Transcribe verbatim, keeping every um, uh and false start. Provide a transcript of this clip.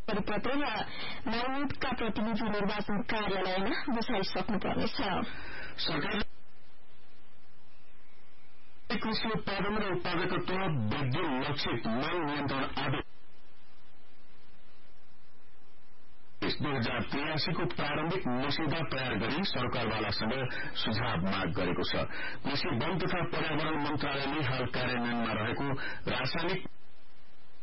परिपत्र र नाइमुडका प्रतिनिधि निर्वाचन कार्यालयमा बुझाइसक्नुपर्नेछ। सरकारले कृषि उत्पादन र उत्पादकत्व वृद्धि लक्षित मांग नियन्त्रण आदेश दुई हजार त्रियासीको प्रारम्भिक मसौदा तयार गरी सरकारवालासँग सुझाव माग गरेको छ। कृषि वन तथा पर्यावरण मन्त्रालयले हाल कार्यान्वयनमा रहेको रासायनिक